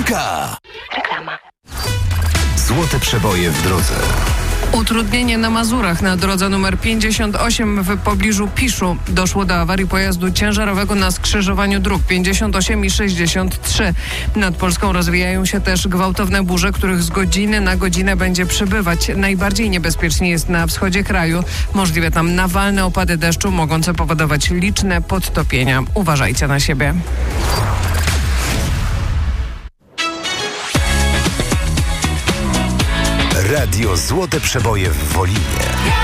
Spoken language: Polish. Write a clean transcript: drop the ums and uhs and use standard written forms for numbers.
Trójka. Reklama. Złote przeboje w drodze. Utrudnienie na Mazurach na drodze numer 58 w pobliżu Piszu. Doszło do awarii pojazdu ciężarowego na skrzyżowaniu dróg 58 i 63. Nad Polską rozwijają się też gwałtowne burze, których z godziny na godzinę będzie przybywać. Najbardziej niebezpiecznie jest na wschodzie kraju. Możliwe tam nawalne opady deszczu mogące powodować liczne podtopienia. Uważajcie na siebie. Radio Złote Przeboje w Wolinie.